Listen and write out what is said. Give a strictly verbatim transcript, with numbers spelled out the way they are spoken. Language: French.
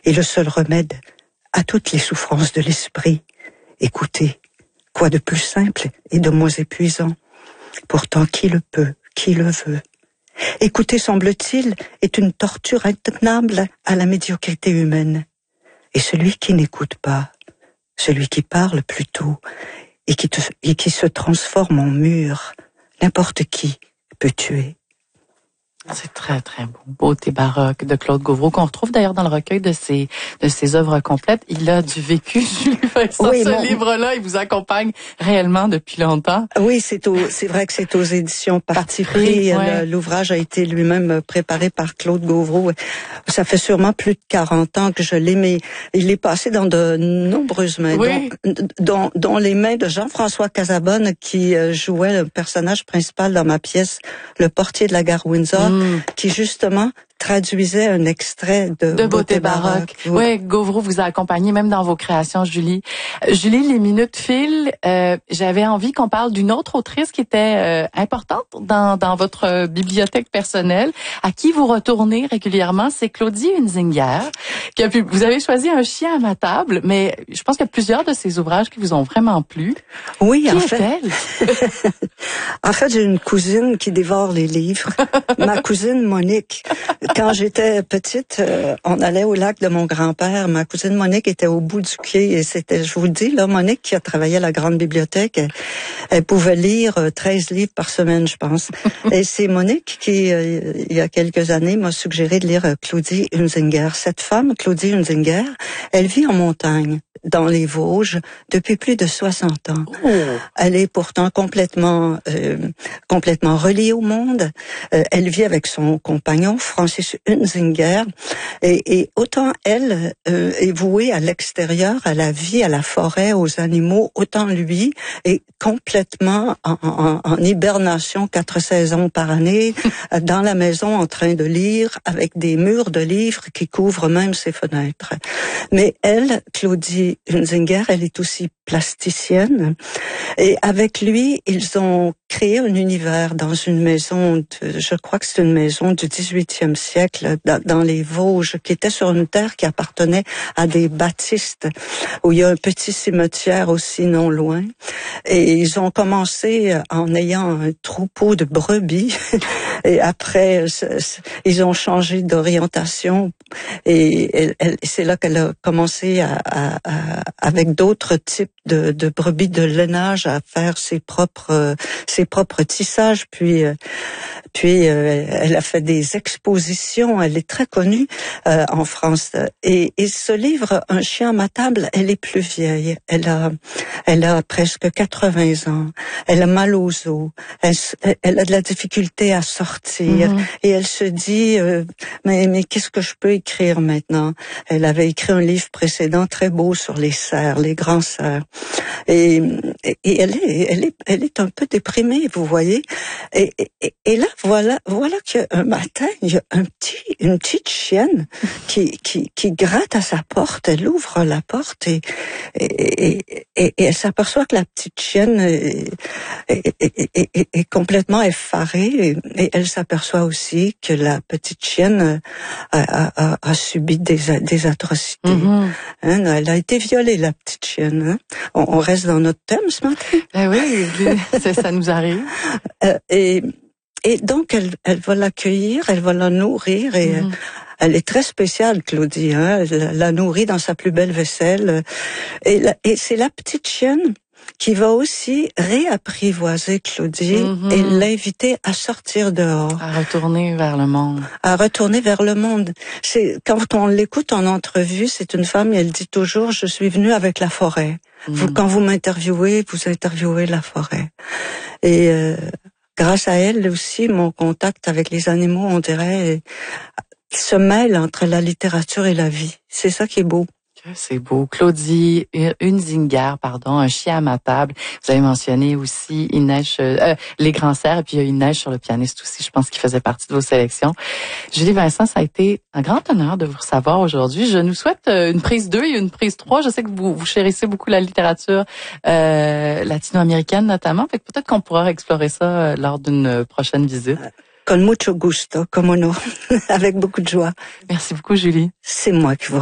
est le seul remède à toutes les souffrances de l'esprit. Écoutez, quoi de plus simple et de moins épuisant? Pourtant, qui le peut, qui le veut? Écouter, semble-t-il, est une torture intenable à la médiocrité humaine. Et celui qui n'écoute pas, celui qui parle plutôt, et qui, te, et qui se transforme en mur, n'importe qui peut tuer. C'est très, très beau. Beauté baroque de Claude Gauvreau, qu'on retrouve d'ailleurs dans le recueil de ses, de ses œuvres complètes. Il a du vécu, Julie Vincent. Oui, ce mon... livre-là, il vous accompagne réellement depuis longtemps. Oui, c'est au, c'est vrai que c'est aux éditions Parti pris. Ouais. L'ouvrage a été lui-même préparé par Claude Gauvreau. Ça fait sûrement plus de quarante ans que je l'ai, mais il est passé dans de nombreuses mains, oui. dont, dont, dont les mains de Jean-François Casabonne, qui jouait le personnage principal dans ma pièce, Le portier de la gare Windsor. Mmh. Qui justement traduisait un extrait de, de Beauté, Beauté baroque. baroque. Oui, Gauvreau vous a accompagné même dans vos créations, Julie. Euh, Julie, les minutes filent. Euh, J'avais envie qu'on parle d'une autre autrice qui était euh, importante dans, dans votre bibliothèque personnelle, à qui vous retournez régulièrement. C'est Claudie Hunzinger. Qui a pu, vous avez choisi Un chien à ma table, mais je pense qu'il y a plusieurs de ses ouvrages qui vous ont vraiment plu. Oui, qui en fait. En fait, j'ai une cousine qui dévore les livres. Ma cousine Monique. Quand j'étais petite, euh, on allait au lac de mon grand-père. Ma cousine Monique était au bout du quai et c'était, je vous le dis, là, Monique qui a travaillé à la grande bibliothèque, elle, elle pouvait lire treize livres par semaine, je pense. Et c'est Monique qui, euh, il y a quelques années, m'a suggéré de lire Claudie Hunzinger. Cette femme, Claudie Hunzinger, elle vit en montagne, dans les Vosges, depuis plus de soixante ans. Oh. Elle est pourtant complètement, euh, complètement reliée au monde. Euh, elle vit avec son compagnon, Francis Hunzinger, et, et autant elle euh, est vouée à l'extérieur, à la vie, à la forêt, aux animaux, autant lui est complètement en, en, en hibernation quatre saisons par année, dans la maison en train de lire, avec des murs de livres qui couvrent même ses fenêtres. Mais elle, Claudie Hunzinger, elle est aussi plasticienne, et avec lui, ils ont créé un univers dans une maison, de, je crois que c'est une maison du dix-huitième siècle, dans, dans les Vosges, qui était sur une terre qui appartenait à des baptistes, où il y a un petit cimetière aussi non loin. Et ils ont commencé en ayant un troupeau de brebis, et après, ils ont changé d'orientation, et c'est là qu'elle a commencé à, à, à, avec d'autres types de, de brebis de lainage à faire ses propres, ses propres tissages, puis Puis euh, elle a fait des expositions, elle est très connue euh, en France. Et, et ce livre, Un chien à ma table, elle est plus vieille. Elle a, elle a presque quatre-vingts ans. Elle a mal aux os. Elle, elle a de la difficulté à sortir. Mm-hmm. Et elle se dit, euh, mais, mais qu'est-ce que je peux écrire maintenant? Elle avait écrit un livre précédent très beau sur les cerfs, les grands cerfs. Et, et, et elle est, elle est, elle est un peu déprimée, vous voyez. Et, et, et là, voilà, voilà qu'un matin, il y a un petit, une petite chienne qui, qui, qui gratte à sa porte. Elle ouvre la porte et, et, et, et, et elle s'aperçoit que la petite chienne est, est, est, est, est complètement effarée. Et, et elle s'aperçoit aussi que la petite chienne a, a, a subi des, des atrocités. Mm-hmm. Hein, elle a été violée, la petite chienne. Hein. On, on reste dans notre thème ce matin. Ben oui, ça, ça nous arrive. Euh, et Et donc, elle, elle va l'accueillir, elle va la nourrir et mmh. elle est très spéciale, Claudie. Hein? Elle la nourrit dans sa plus belle vaisselle. Et, la, et c'est la petite chienne qui va aussi réapprivoiser Claudie mmh. et l'inviter à sortir dehors. À retourner vers le monde. À retourner vers le monde. C'est, quand on l'écoute en entrevue, c'est une femme, elle dit toujours, je suis venue avec la forêt. Mmh. Vous, quand vous m'interviewez, vous interviewez la forêt. Et... Euh, grâce à elle aussi, mon contact avec les animaux, on dirait, se mêle entre la littérature et la vie. C'est ça qui est beau. C'est beau. Claudie Hunzinger, pardon, Un chien à ma table. Vous avez mentionné aussi Il neige, euh, Les grands cerfs, et puis il y a Il neige sur le pianiste aussi, je pense qu'il faisait partie de vos sélections. Julie Vincent, ça a été un grand honneur de vous recevoir aujourd'hui. Je nous souhaite une prise deux et une prise trois. Je sais que vous, vous chérissez beaucoup la littérature euh, latino-américaine notamment, fait que peut-être qu'on pourra explorer ça euh, lors d'une prochaine visite. Con mucho gusto, como no, avec beaucoup de joie. Merci beaucoup, Julie. C'est moi qui vous